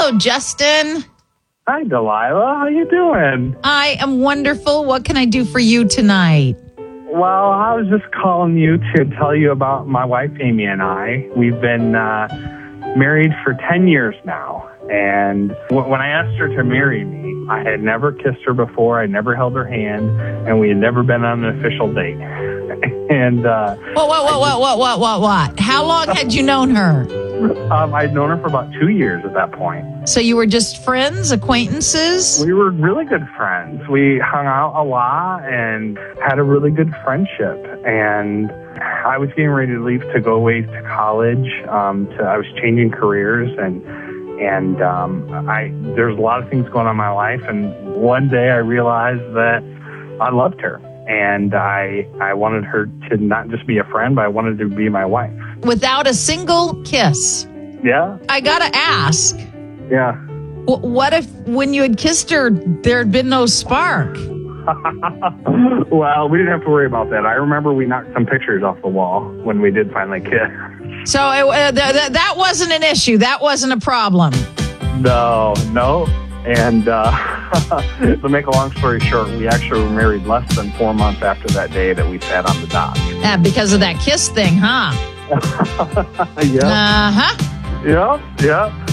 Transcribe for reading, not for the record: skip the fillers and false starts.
Hello, Justin. Hi, Delilah. How you doing? I am wonderful. What can I do for you tonight? Well, I was just calling you to tell you about my wife, Amy, and I. We've been married for 10 years now. And when I asked her to marry me, I had never kissed her before. I never held her hand, and we had never been on an official date. And What? How long had you known her? I'd known her for about 2 years at that point. So you were just friends, acquaintances? We were really good friends. We hung out a lot and had a really good friendship. And I was getting ready to leave to go away to college. I was changing careers, and there's a lot of things going on in my life. And one day I realized that I loved her, and I wanted her to not just be a friend, but I wanted her to be my wife. Without a single kiss? Yeah. I gotta ask. Yeah. What if when you had kissed her, there had been no spark? Well, we didn't have to worry about that. I remember we knocked some pictures off the wall when we did finally kiss. So that wasn't an issue. That wasn't a problem. No. And to make a long story short, we actually were married less than 4 months after that day that we sat on the dock. Because of that kiss thing, huh? Yeah. Uh-huh. Yeah.